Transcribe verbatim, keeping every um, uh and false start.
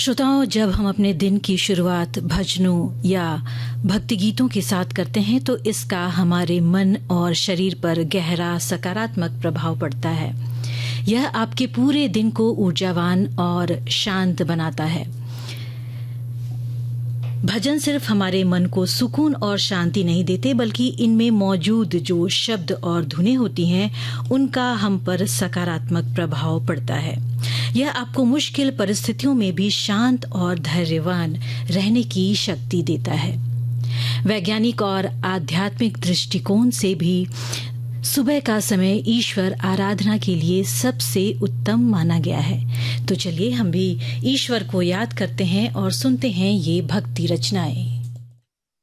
श्रोताओं, जब हम अपने दिन की शुरुआत भजनों या भक्ति गीतों के साथ करते हैं तो इसका हमारे मन और शरीर पर गहरा सकारात्मक प्रभाव पड़ता है। यह आपके पूरे दिन को ऊर्जावान और शांत बनाता है। भजन सिर्फ हमारे मन को सुकून और शांति नहीं देते, बल्कि इनमें मौजूद जो शब्द और धुनें होती हैं उनका हम पर सकारात्मक प्रभाव पड़ता है। यह आपको मुश्किल परिस्थितियों में भी शांत और धैर्यवान रहने की शक्ति देता है। वैज्ञानिक और आध्यात्मिक दृष्टिकोण से भी सुबह का समय ईश्वर आराधना के लिए सबसे उत्तम माना गया है। तो चलिए हम भी ईश्वर को याद करते हैं और सुनते हैं ये भक्ति रचनाएं।